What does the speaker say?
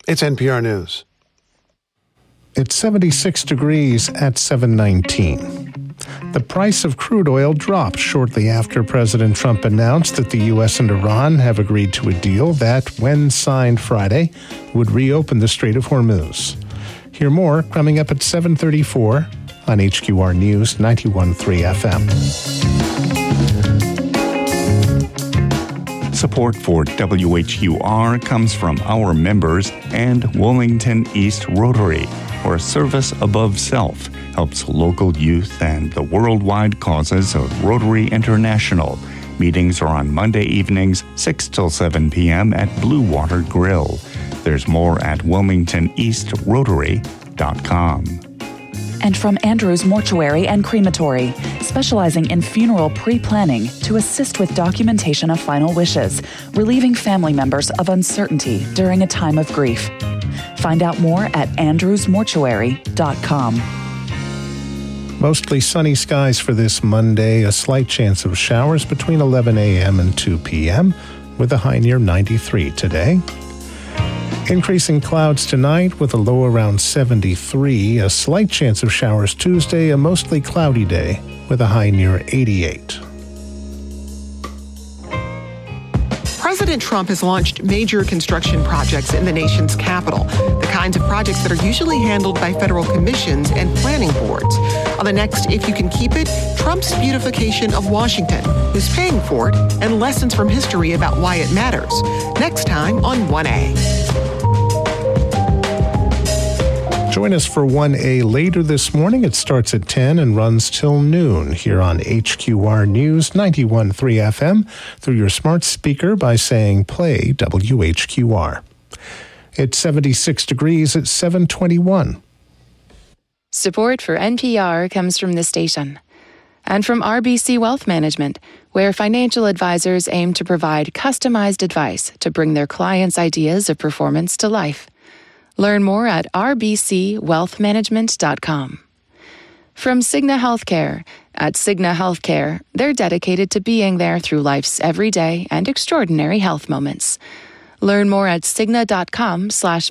It's NPR News. It's 76 degrees at 7:19. The price of crude oil dropped shortly after President Trump announced that the U.S. and Iran have agreed to a deal that, when signed Friday, would reopen the Strait of Hormuz. Hear more coming up at 7:34 on HQR News 91.3 FM. Support for WHQR comes from our members and Wilmington East Rotary, where service above self helps local youth and the worldwide causes of Rotary International. Meetings are on Monday evenings, 6 till 7 p.m. at Blue Water Grill. There's more at wilmingtoneastrotary.com. And from Andrews Mortuary and Crematory, specializing in funeral pre-planning to assist with documentation of final wishes, relieving family members of uncertainty during a time of grief. Find out more at andrewsmortuary.com. Mostly sunny skies for this Monday, a slight chance of showers between 11 a.m. and 2 p.m., with a high near 93 today. Increasing clouds tonight with a low around 73, a slight chance of showers Tuesday, a mostly cloudy day with a high near 88. President Trump has launched major construction projects in the nation's capital, the kinds of projects that are usually handled by federal commissions and planning boards. On the next If You Can Keep It, Trump's beautification of Washington, who's paying for it, and lessons from history about why it matters. Next time on 1A. Join us for 1A later this morning. It starts at 10 and runs till noon here on HQR News 91.3 FM through your smart speaker by saying play WHQR. It's 76 degrees at 7:21. Support for NPR comes from the station and from RBC Wealth Management, where financial advisors aim to provide customized advice to bring their clients' ideas of performance to life. Learn more at rbcwealthmanagement.com. From Cigna Healthcare. At Cigna Healthcare, they're dedicated to being there through life's everyday and extraordinary health moments. Learn more at cigna.com/